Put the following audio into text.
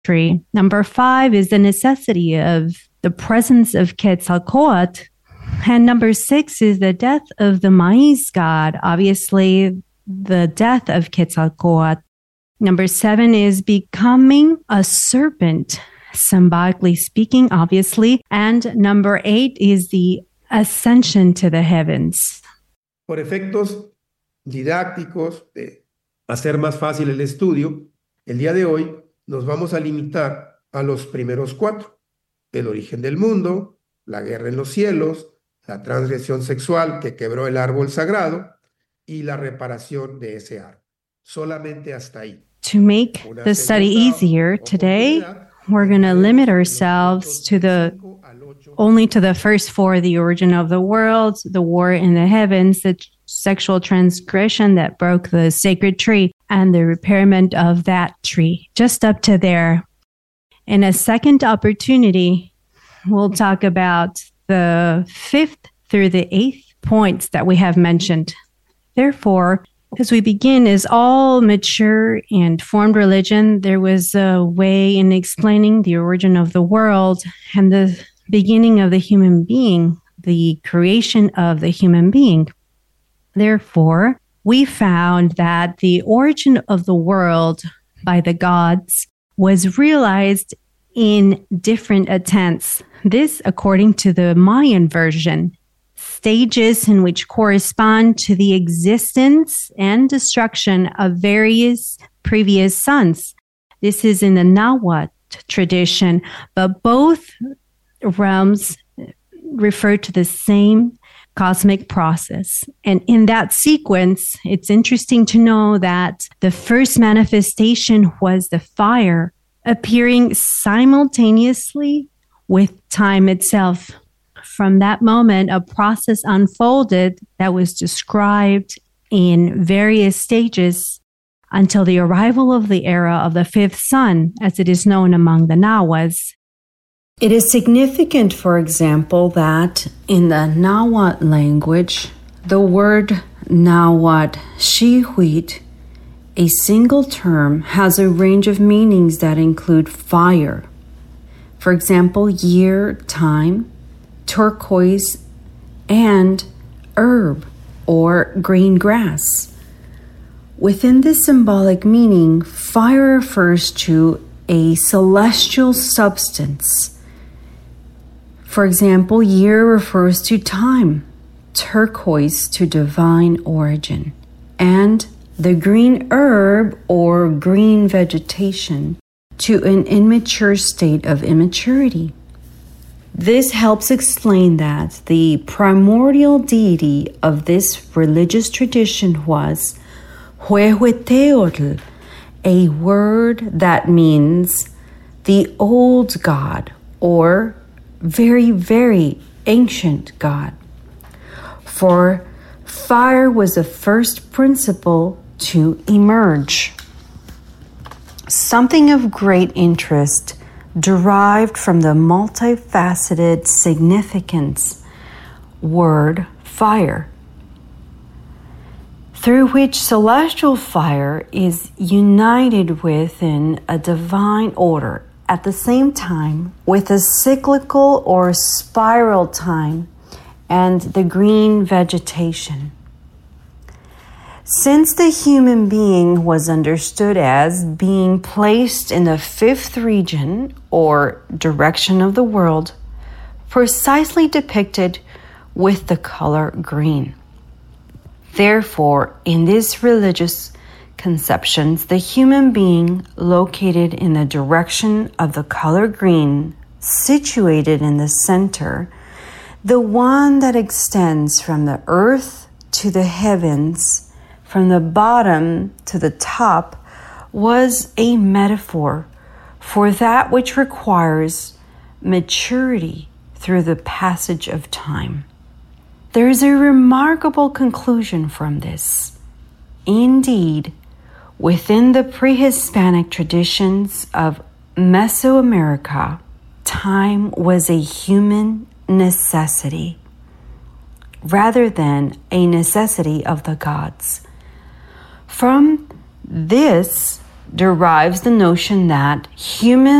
tree. Number 5 is the necessity of the presence of Quetzalcoatl. And number 6 is the death of the maize god, obviously the death of Quetzalcoatl. Number 7 is becoming a serpent, symbolically speaking, obviously. And number 8 is the ascension to the heavens. Por efectos didácticos, de hacer más fácil el estudio, el día de hoy nos vamos a limitar a los primeros 4. El origen del mundo, la guerra en los cielos, la transgresión sexual que quebró el árbol sagrado y la reparación de ese árbol. Solamente hasta ahí. To make the study easier, today we're going to limit ourselves to only to the first 4, the origin of the world, the war in the heavens, the sexual transgression that broke the sacred tree, and the repairment of that tree, just up to there. In a second opportunity, we'll talk about the 5th through the 8th points that we have mentioned. Therefore, as we begin, as all mature and formed religion, there was a way in explaining the origin of the world and the beginning of the human being, the creation of the human being. Therefore, we found that the origin of the world by the gods was realized in different attempts. This according to the Mayan version. Stages in which correspond to the existence and destruction of various previous suns. This is in the Nahuatl tradition, but both realms refer to the same cosmic process. And in that sequence, it's interesting to know that the first manifestation was the fire appearing simultaneously with time itself. From that moment, a process unfolded that was described in various stages until the arrival of the era of the 5th sun, as it is known among the Nahuas. It is significant, for example, that in the Nahuatl language, the word Nahuatl Xihuit, a single term, has a range of meanings that include fire. For example, year, time, turquoise, and herb or green grass. Within this symbolic meaning, fire refers to a celestial substance. For example, year refers to time, turquoise to divine origin, and the green herb or green vegetation to an immature state of immaturity. This helps explain that the primordial deity of this religious tradition was Huehueteotl, a word that means the old god or very, very ancient god. For fire was the first principle to emerge. Something of great interest derived from the multifaceted significance word fire, through which celestial fire is united within a divine order, at the same time with a cyclical or spiral time and the green vegetation. Since the human being was understood as being placed in the 5th region or direction of the world, precisely depicted with the color green. Therefore, in these religious conceptions, the human being located in the direction of the color green, situated in the center, the one that extends from the earth to the heavens, from the bottom to the top, was a metaphor for that which requires maturity through the passage of time. There is a remarkable conclusion from this. Indeed, within the pre-Hispanic traditions of Mesoamerica, time was a human necessity rather than a necessity of the gods. From this, derives the notion that humans